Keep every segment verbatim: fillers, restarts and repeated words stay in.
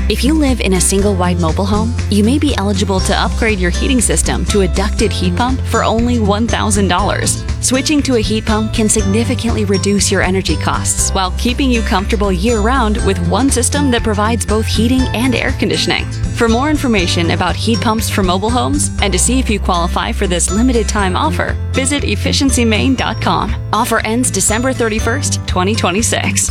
If you live in a single-wide mobile home, you may be eligible to upgrade your heating system to a ducted heat pump for only one thousand dollars. Switching to a heat pump can significantly reduce your energy costs while keeping you comfortable year-round with one system that provides both heating and air conditioning. For more information about heat pumps for mobile homes and to see if you qualify for this limited-time offer, visit efficiency maine dot com. Offer ends December thirty-first, twenty twenty-six.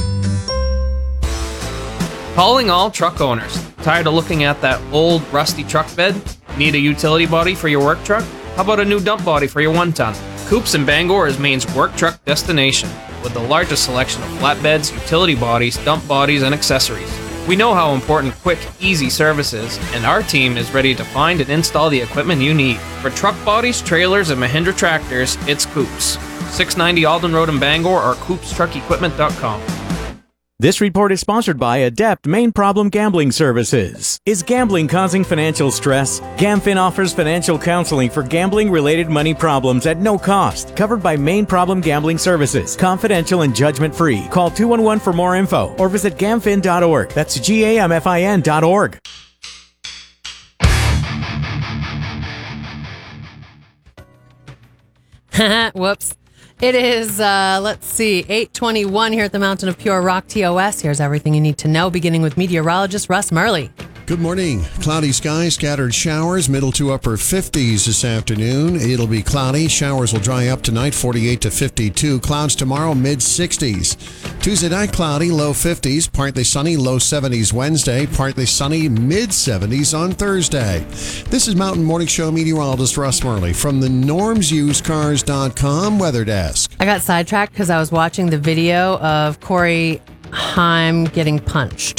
Calling all truck owners. Tired of looking at that old, rusty truck bed? Need a utility body for your work truck? How about a new dump body for your one-ton? Coops in Bangor is Maine's work truck destination, with the largest selection of flatbeds, utility bodies, dump bodies, and accessories. We know how important quick, easy service is, and our team is ready to find and install the equipment you need. For truck bodies, trailers, and Mahindra tractors, it's Coops. six ninety Alden Road in Bangor or coops truck equipment dot com. This report is sponsored by Adept Main Problem Gambling Services. Is gambling causing financial stress? GamFin offers financial counseling for gambling-related money problems at no cost. Covered by Main Problem Gambling Services. Confidential and judgment-free. Call two one one for more info or visit gamfin dot org. That's G A M F I N dot org. Whoops. It is, uh, let's see, eight twenty-one here at the Mountain of Pure Rock T O S. Here's everything you need to know, beginning with meteorologist Russ Murley. Good morning. Cloudy skies, scattered showers, middle to upper fifties this afternoon. It'll be cloudy. Showers will dry up tonight, forty-eight to fifty-two. Clouds tomorrow, mid sixties. Tuesday night, cloudy, low fifties. Partly sunny, low seventies Wednesday. Partly sunny, mid seventies on Thursday. This is Mountain Morning Show meteorologist Russ Murley from the norms used cars dot com weather desk. I got sidetracked because I was watching the video of Corey Haim getting punched.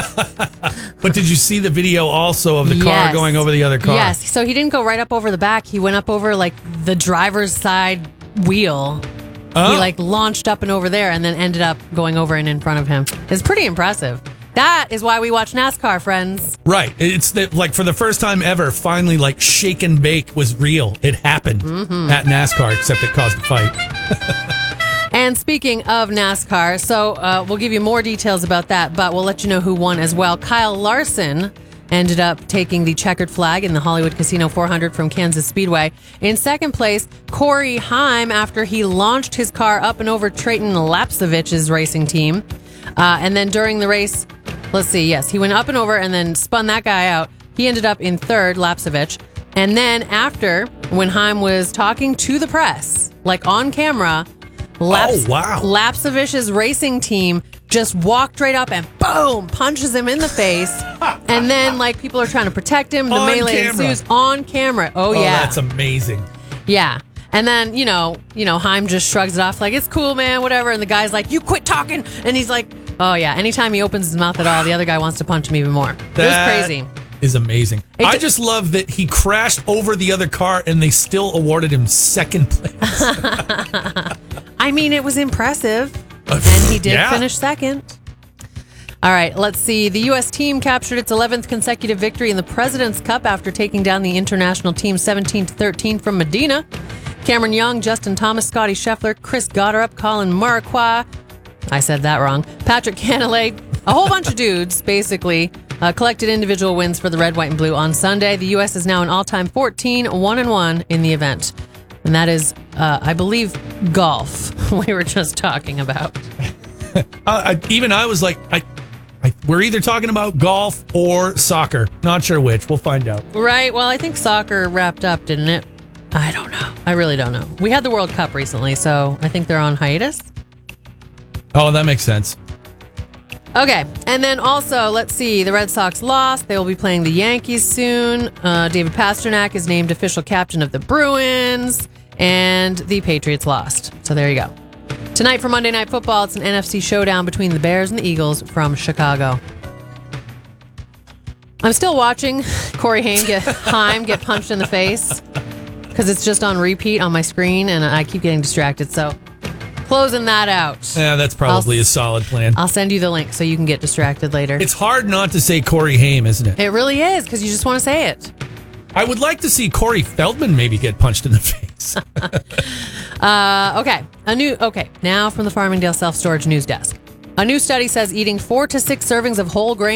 But did you see the video also of the car yes. going over the other car? Yes. So he didn't go right up over the back. He went up over like the driver's side wheel. Oh. He like launched up and over there and then ended up going over and in front of him. It's pretty impressive. That is why we watch NASCAR, friends. Right. It's the, like for the first time ever, finally like shake and bake was real. It happened mm-hmm. at NASCAR, except it caused a fight. And speaking of NASCAR, so uh, we'll give you more details about that, but we'll let you know who won as well. Kyle Larson ended up taking the checkered flag in the Hollywood Casino four hundred from Kansas Speedway. In second place, Corey Haim, after he launched his car up and over Trayton Lapcevich's racing team. Uh, and then during the race, let's see, yes, he went up and over and then spun that guy out. He ended up in third, Lapcevich. And then after, when Haim was talking to the press, like on camera, Laps- oh, wow. Lapcevich's racing team just walked right up and boom, punches him in the face. And then, like, people are trying to protect him. The on melee camera. ensues on camera. Oh, oh, yeah. That's amazing. Yeah. And then, you know, you know, Haim just shrugs it off like, it's cool, man, whatever. And the guy's like, you quit talking. And he's like, oh, yeah. Anytime he opens his mouth at all, the other guy wants to punch him even more. That it was crazy. Is amazing. It I d- just love that he crashed over the other car and they still awarded him second place. I mean, it was impressive. Uh, and he did yeah. finish second. All right, let's see. The U S team captured its eleventh consecutive victory in the President's Cup after taking down the international team seventeen to thirteen from Medina. Cameron Young, Justin Thomas, Scotty Scheffler, Chris Gotterup, Colin Marquardt. I said that wrong. Patrick Cantlay, a whole bunch of dudes, basically, uh, collected individual wins for the red, white, and blue on Sunday. The U S is now an all-time fourteen one and one in the event. And that is, uh, I believe, golf we were just talking about. uh, I, even I was like, I, I, we're either talking about golf or soccer. Not sure which. We'll find out. Right. Well, I think soccer wrapped up, didn't it? I don't know. I really don't know. We had the World Cup recently, so I think they're on hiatus. Oh, that makes sense. Okay, and then also, let's see, the Red Sox lost. They will be playing the Yankees soon. Uh, David Pastrnak is named official captain of the Bruins, and the Patriots lost. So there you go. Tonight for Monday Night Football, it's an N F C showdown between the Bears and the Eagles from Chicago. I'm still watching Corey Haim get, Haim get punched in the face because it's just on repeat on my screen, and I keep getting distracted, so... Closing that out. Yeah, that's probably I'll, a solid plan. I'll send you the link so you can get distracted later. It's hard not to say Corey Haim, isn't it? It really is, because you just want to say it. I would like to see Corey Feldman maybe get punched in the face. uh, okay, a new. Okay, now from the Farmingdale Self Storage News Desk. A new study says eating four to six servings of whole grain